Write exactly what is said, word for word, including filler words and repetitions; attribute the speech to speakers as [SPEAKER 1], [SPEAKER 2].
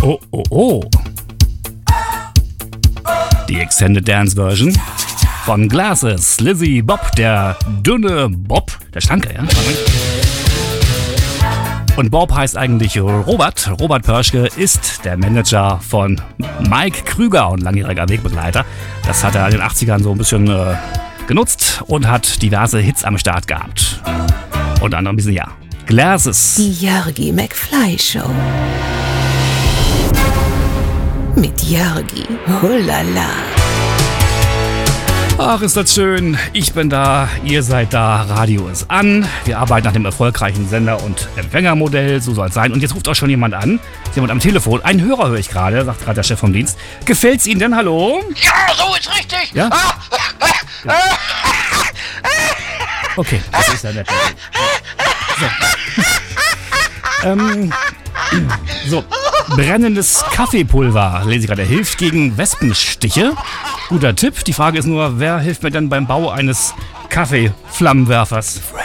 [SPEAKER 1] Oh, oh, oh. Die Extended Dance Version von Glasses, Lizzie Bob, der dünne Bob, der schlanke, ja? Und Bob heißt eigentlich Robert. Robert Pörschke ist der Manager von Mike Krüger und langjähriger Wegbegleiter. Das hat er in den achtzigern so ein bisschen äh, genutzt und hat diverse Hits am Start gehabt. Unter anderem diesen Jahr. Glasses.
[SPEAKER 2] Die Jörgi McFly Show. Mit Jörgi. Hulala.
[SPEAKER 1] Ach, ist das schön. Ich bin da, ihr seid da, Radio ist an. Wir arbeiten nach dem erfolgreichen Sender- und Empfängermodell, so soll es sein. Und jetzt ruft auch schon jemand an. Ist jemand am Telefon. Ein Hörer höre ich gerade, sagt gerade der Chef vom Dienst. Gefällt's Ihnen denn, hallo?
[SPEAKER 3] Ja, so ist richtig.
[SPEAKER 1] Ja?
[SPEAKER 3] Ah,
[SPEAKER 1] ja. Okay, das ist ja nett. So. ähm, so, brennendes Kaffeepulver, lese ich gerade, hilft gegen Wespenstiche. Guter Tipp. Die Frage ist nur, wer hilft mir denn beim Bau eines Kaffeeflammenwerfers?